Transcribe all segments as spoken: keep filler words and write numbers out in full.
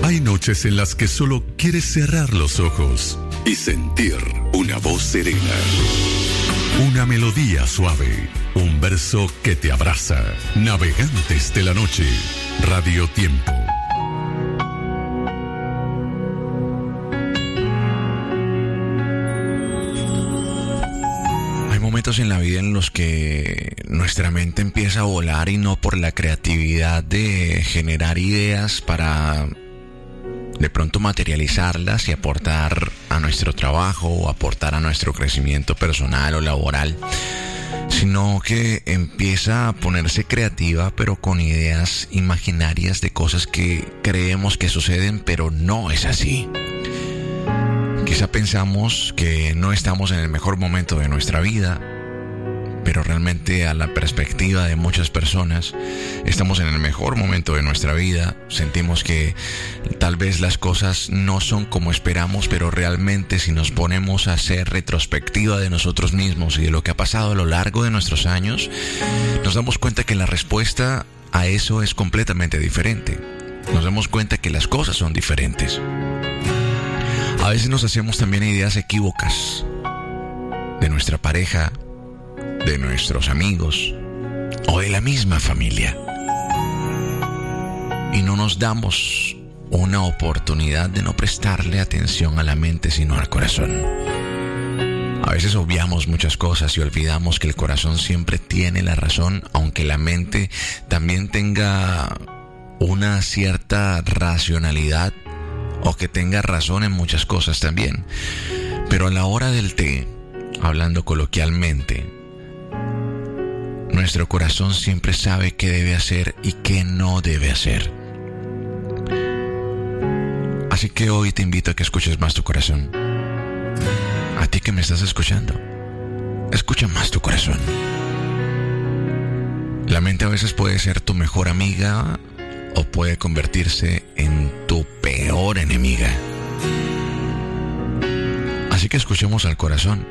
Hay noches en las que solo quieres cerrar los ojos y sentir una voz serena, una melodía suave, un verso que te abraza. Navegantes de la noche, Radio Tiempo. Hay momentos en la vida en los que nuestra mente empieza a volar y no por la creatividad de generar ideas para de pronto materializarlas y aportar a nuestro trabajo o aportar a nuestro crecimiento personal o laboral, sino que empieza a ponerse creativa pero con ideas imaginarias de cosas que creemos que suceden, pero no es así. Quizá pensamos que no estamos en el mejor momento de nuestra vida, pero realmente a la perspectiva de muchas personas estamos en el mejor momento de nuestra vida. Sentimos que tal vez las cosas no son como esperamos, pero realmente si nos ponemos a hacer retrospectiva de nosotros mismos y de lo que ha pasado a lo largo de nuestros años, nos damos cuenta que la respuesta a eso es completamente diferente. Nos damos cuenta que las cosas son diferentes. A veces nos hacemos también ideas equívocas de nuestra pareja, de nuestros amigos o de la misma familia, y no nos damos una oportunidad de no prestarle atención a la mente sino al corazón. A veces obviamos muchas cosas y olvidamos que el corazón siempre tiene la razón, aunque la mente también tenga una cierta racionalidad o que tenga razón en muchas cosas también. Pero a la hora del té, hablando coloquialmente, nuestro corazón siempre sabe qué debe hacer y qué no debe hacer. Así que hoy te invito a que escuches más tu corazón. A ti que me estás escuchando, escucha más tu corazón. La mente a veces puede ser tu mejor amiga o puede convertirse en tu peor enemiga. Así que escuchemos al corazón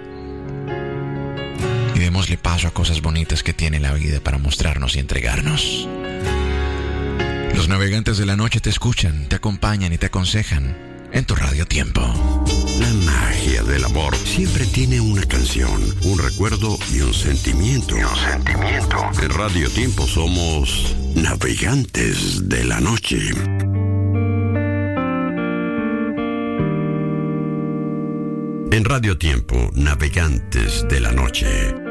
y démosle paso a cosas bonitas que tiene la vida para mostrarnos y entregarnos. Los navegantes de la noche te escuchan, te acompañan y te aconsejan en tu Radio Tiempo. La magia del amor siempre tiene una canción, un recuerdo y un sentimiento. Y un sentimiento. En Radio Tiempo somos navegantes de la noche. En Radio Tiempo, navegantes de la noche.